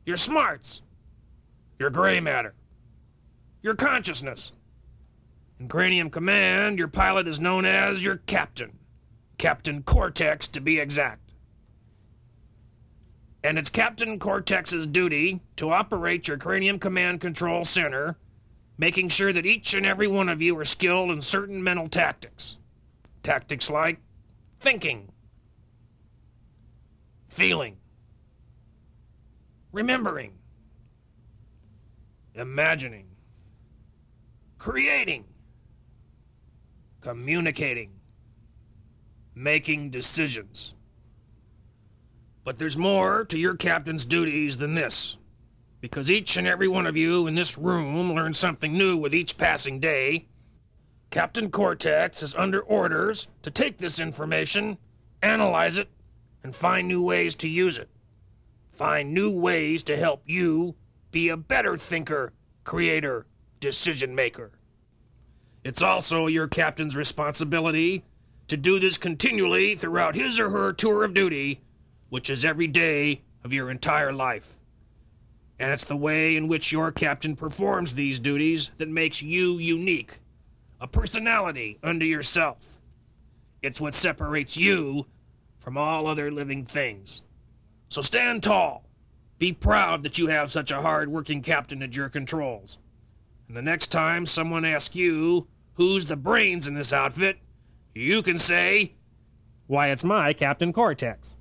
your smarts, your gray matter, your consciousness. In Cranium Command, your pilot is known as your captain. Captain Cortex, to be exact. And it's Captain Cortex's duty to operate your Cranium Command Control Center, making sure that each and every one of you are skilled in certain mental tactics. Tactics like thinking, feeling, remembering, imagining, creating, communicating, making decisions. But there's more to your captain's duties than this, because each and every one of you in this room learns something new with each passing day. Captain Cortex is under orders to take this information, analyze it, and find new ways to use it. Find new ways to help you be a better thinker, creator, decision maker. It's also your captain's responsibility to do this continually throughout his or her tour of duty, which is every day of your entire life. And it's the way in which your captain performs these duties that makes you unique, a personality unto yourself. It's what separates you from all other living things. So stand tall. Be proud that you have such a hard-working captain at your controls. And the next time someone asks you who's the brains in this outfit, you can say, "Why, it's my Captain Cortex."